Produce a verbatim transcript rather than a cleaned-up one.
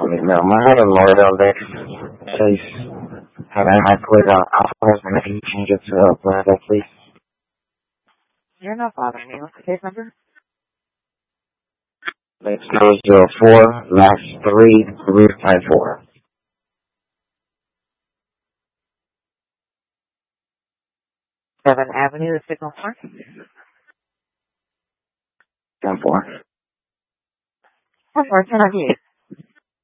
No, my name is L'Oreal Dex Chase. Have I put on alcohol and if you change it to uh, Brando, please? You're not bothering me. What's the case number? It's zero zero four, last three, three five four. Seven Avenue, the Signal Park. ten four. ten four, ten of you.